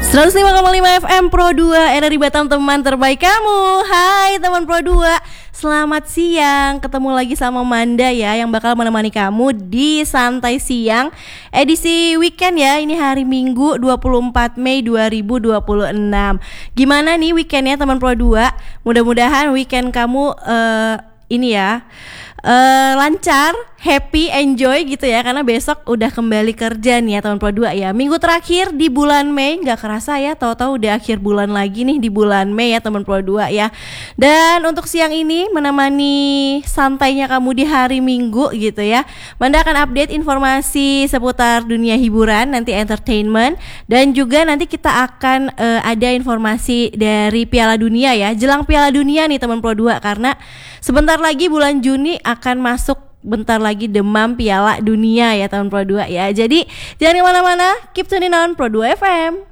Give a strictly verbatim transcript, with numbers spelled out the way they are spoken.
seratus lima koma lima F M Pro dua R R I Batam, teman terbaik kamu. Hai teman Pro dua, selamat siang. Ketemu lagi sama Manda ya, yang bakal menemani kamu di Santai Siang edisi weekend ya. Ini hari Minggu dua puluh empat Mei dua ribu dua puluh enam. Gimana nih weekendnya teman Pro dua? Mudah-mudahan weekend kamu uh, ini ya Uh, lancar, happy, enjoy gitu ya. Karena besok udah kembali kerja nih ya teman Pro dua ya. Minggu terakhir di bulan Mei, gak kerasa ya, tahu-tahu udah akhir bulan lagi nih di bulan Mei ya teman Pro dua ya. Dan untuk siang ini menemani santainya kamu di hari Minggu gitu ya, Manda akan update informasi seputar dunia hiburan, nanti entertainment, dan juga nanti kita akan uh, ada informasi dari Piala Dunia ya. Jelang Piala Dunia nih teman Pro dua, karena sebentar lagi bulan Juni akan masuk, bentar lagi demam Piala Dunia ya tahun Pro dua ya. Jadi jangan kemana-mana, keep tuning on Pro dua F M.